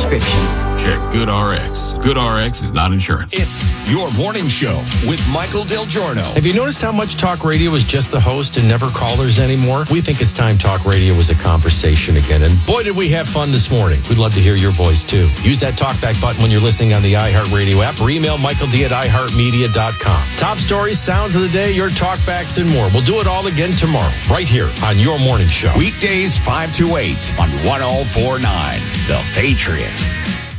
prescriptions. Check GoodRx. GoodRx is not insurance. It's Your Morning Show with Michael Del Giorno. Have you noticed how much talk radio is just the host and never callers anymore? We think it's time talk radio was a conversation again. And boy, did we have fun this morning. We'd love to hear your voice, too. Use that talkback button when you're listening on the iHeartRadio app or email Michael D at iHeartMedia.com. Top stories, sounds of the day, your talkbacks, and more. We'll do it all again tomorrow, right here on Your Morning Show. Weekdays 5 to 8 on 104.9 The Patriot.